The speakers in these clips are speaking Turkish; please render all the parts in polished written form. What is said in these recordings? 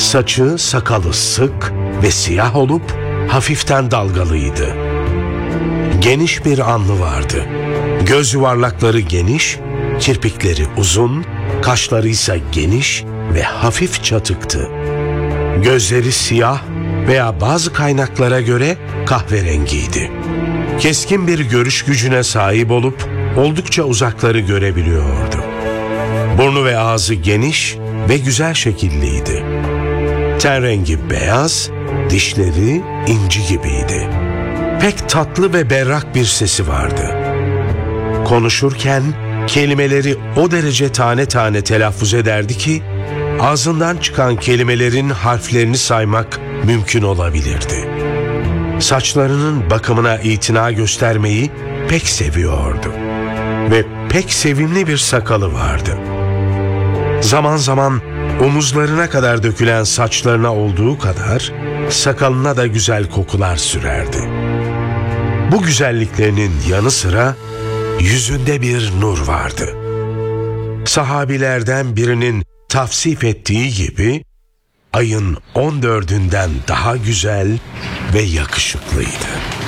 Saçı, sakalı sık ve siyah olup hafiften dalgalıydı. Geniş bir alnı vardı. Göz yuvarlakları geniş, kirpikleri uzun, kaşları ise geniş ve hafif çatıktı. Gözleri siyah veya bazı kaynaklara göre kahverengiydi. Keskin bir görüş gücüne sahip olup oldukça uzakları görebiliyordu. Burnu ve ağzı geniş ve güzel şekilliydi. Ten rengi beyaz, dişleri inci gibiydi. Pek tatlı ve berrak bir sesi vardı. Konuşurken kelimeleri o derece tane tane telaffuz ederdi ki ağzından çıkan kelimelerin harflerini saymak mümkün olabilirdi. Saçlarının bakımına itina göstermeyi pek seviyordu ve pek sevimli bir sakalı vardı. Zaman zaman omuzlarına kadar dökülen saçlarına olduğu kadar sakalına da güzel kokular sürerdi. Bu güzelliklerinin yanı sıra yüzünde bir nur vardı. Sahabilerden birinin tavsif ettiği gibi ayın 14'ünden daha güzel ve yakışıklıydı.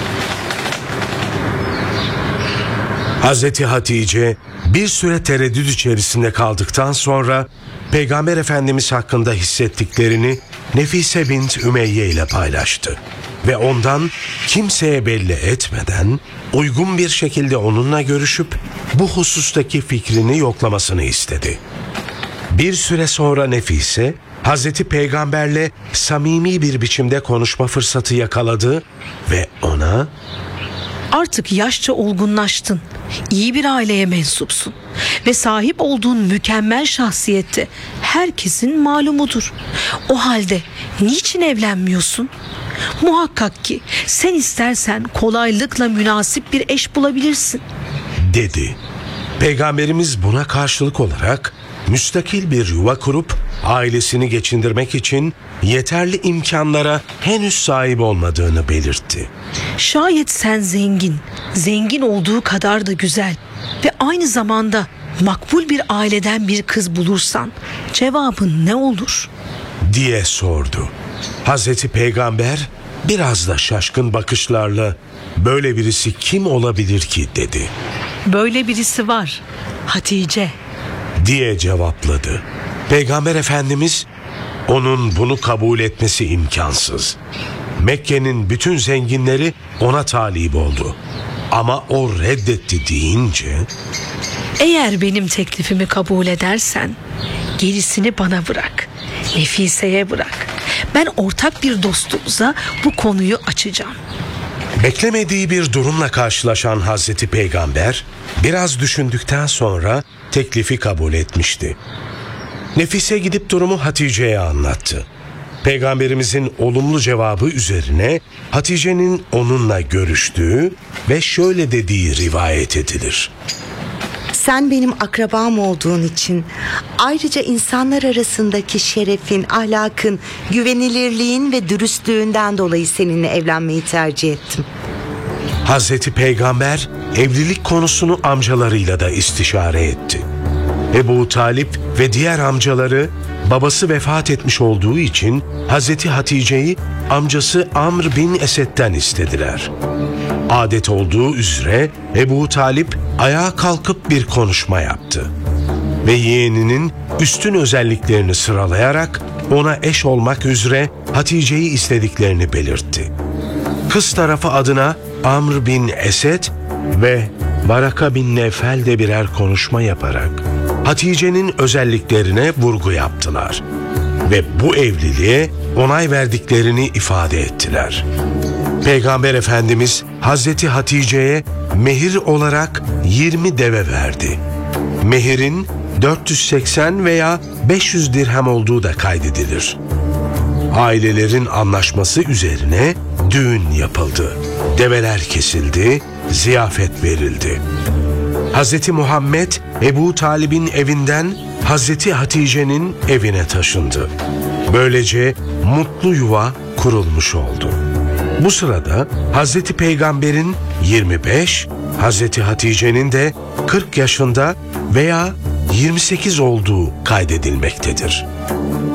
Hazreti Hatice bir süre tereddüt içerisinde kaldıktan sonra Peygamber Efendimiz hakkında hissettiklerini Nefise bint Ümeyye ile paylaştı ve ondan kimseye belli etmeden uygun bir şekilde onunla görüşüp bu husustaki fikrini yoklamasını istedi. Bir süre sonra Nefise Hazreti Peygamberle samimi bir biçimde konuşma fırsatı yakaladı ve ona "Artık yaşça olgunlaştın, iyi bir aileye mensupsun ve sahip olduğun mükemmel şahsiyette herkesin malumudur. O halde niçin evlenmiyorsun? Muhakkak ki sen istersen kolaylıkla münasip bir eş bulabilirsin," dedi. Peygamberimiz buna karşılık olarak müstakil bir yuva kurup ailesini geçindirmek için yeterli imkanlara henüz sahip olmadığını belirtti. "Şayet sen zengin olduğu kadar da güzel ve aynı zamanda makbul bir aileden bir kız bulursan cevabın ne olur?" diye sordu. Hazreti Peygamber biraz da şaşkın bakışlarla "Böyle birisi kim olabilir ki?" dedi. "Böyle birisi var, Hatice," diye cevapladı. Peygamber Efendimiz onun bunu kabul etmesi imkansız. Mekke'nin bütün zenginleri ona talip oldu. Ama o reddetti deyince "Eğer benim teklifimi kabul edersen gerisini bana bırak, Nefise'ye bırak. Ben ortak bir dostumuza bu konuyu açacağım." Beklemediği bir durumla karşılaşan Hazreti Peygamber biraz düşündükten sonra teklifi kabul etmişti. Nefise gidip durumu Hatice'ye anlattı. Peygamberimizin olumlu cevabı üzerine Hatice'nin onunla görüştüğü ve şöyle dediği rivayet edilir. "Sen benim akrabam olduğun için, ayrıca insanlar arasındaki şerefin, ahlakın, güvenilirliğin ve dürüstlüğünden dolayı seninle evlenmeyi tercih ettim." Hazreti Peygamber evlilik konusunu amcalarıyla da istişare etti. Ebu Talip ve diğer amcaları babası vefat etmiş olduğu için Hazreti Hatice'yi amcası Amr bin Esed'den istediler. Adet olduğu üzere Ebu Talip ayağa kalkıp bir konuşma yaptı ve yeğeninin üstün özelliklerini sıralayarak ona eş olmak üzere Hatice'yi istediklerini belirtti. Kız tarafı adına Amr bin Esed ve Varaka bin Nevfel de birer konuşma yaparak Hatice'nin özelliklerine vurgu yaptılar ve bu evliliğe onay verdiklerini ifade ettiler. Peygamber Efendimiz Hazreti Hatice'ye mehir olarak 20 deve verdi. Mehirin 480 veya 500 dirhem olduğu da kaydedilir. Ailelerin anlaşması üzerine düğün yapıldı. Develer kesildi, ziyafet verildi. Hazreti Muhammed Ebu Talib'in evinden Hazreti Hatice'nin evine taşındı. Böylece mutlu yuva kurulmuş oldu. Bu sırada Hazreti Peygamber'in 25, Hazreti Hatice'nin de 40 yaşında veya 28 olduğu kaydedilmektedir.